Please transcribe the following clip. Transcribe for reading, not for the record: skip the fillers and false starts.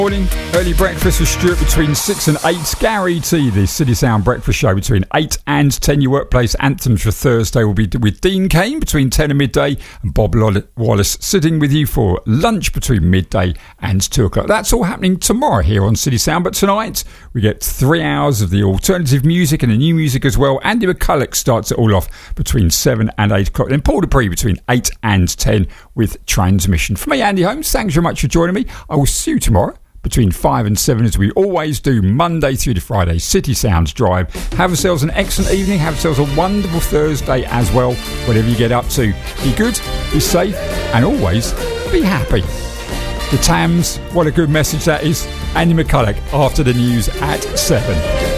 Morning, early breakfast with Stuart between 6 and 8. Gary T, the City Sound Breakfast Show between 8 and 10. Your workplace anthems for Thursday will be with Dean Kane between 10 and midday, and Bob Wallace sitting with you for lunch between midday and 2 o'clock. That's all happening tomorrow here on City Sound, but tonight we get 3 hours of the alternative music and the new music as well. Andy McCulloch starts it all off between 7 and 8 o'clock. Then Paul Dupree between 8 and 10 with Transmission. For me, Andy Holmes, thanks very much for joining me. I will see you tomorrow between 5 and 7, as we always do, Monday through to Friday. City Sounds Drive. Have yourselves an excellent evening. Have yourselves a wonderful Thursday as well, whatever you get up to. Be good, be safe, and always be happy. The Tams, what a good message that is. Andy McCulloch after the news at 7.